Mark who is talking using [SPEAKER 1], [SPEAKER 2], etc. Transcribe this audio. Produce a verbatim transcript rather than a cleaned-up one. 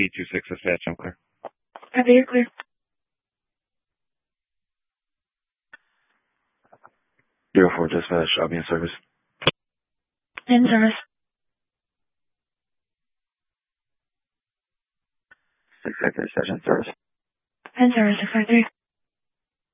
[SPEAKER 1] B two six dispatch, I'm clear.
[SPEAKER 2] Copy, you're clear.
[SPEAKER 1] Zero four dispatch, I'll be in service.
[SPEAKER 2] In service.
[SPEAKER 1] Six five three dispatch, in service.
[SPEAKER 2] In service, six five three.